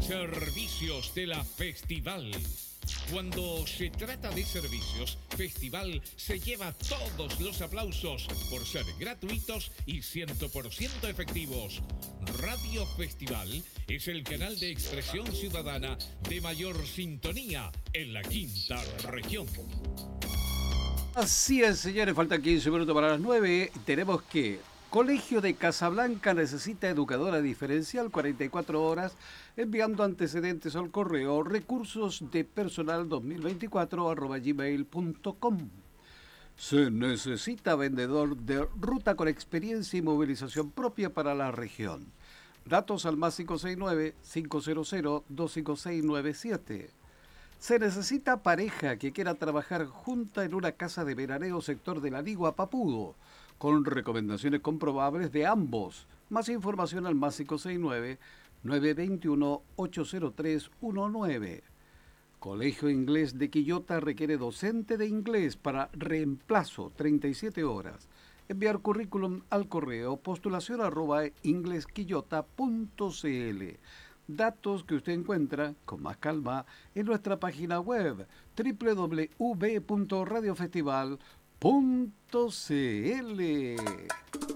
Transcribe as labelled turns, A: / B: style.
A: Servicios de la Festival. Cuando se trata de servicios, Festival se lleva todos los aplausos por ser gratuitos y 100% efectivos. Radio Festival es el canal de expresión ciudadana de mayor sintonía en la quinta región.
B: Así es, señores, faltan 15 minutos para las 9. Tenemos que Colegio de Casablanca necesita educadora diferencial 44 horas, enviando antecedentes al correo recursosdepersonal2024@gmail.com. Se necesita vendedor de ruta con experiencia y movilización propia para la región. Datos al más 569-500-25697. Se necesita pareja que quiera trabajar junta en una casa de veraneo sector de la Ligua Papudo, con recomendaciones comprobables de ambos. Más información al más 569-921-80319. Colegio Inglés de Quillota requiere docente de inglés para reemplazo 37 horas. Enviar currículum al correo postulación@inglesquillota.cl. Datos que usted encuentra con más calma en nuestra página web www.radiofestival.cl.